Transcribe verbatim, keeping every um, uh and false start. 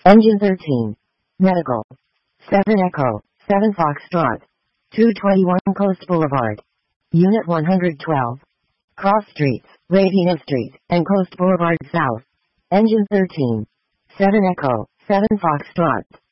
Engine thirteen. Medical. seven Echo, seven Foxtrot. two twenty-one Coast Boulevard. Unit one hundred twelve. Cross Streets, Radina Street, and Coast Boulevard South. Engine thirteen. seven Echo, seven Foxtrot.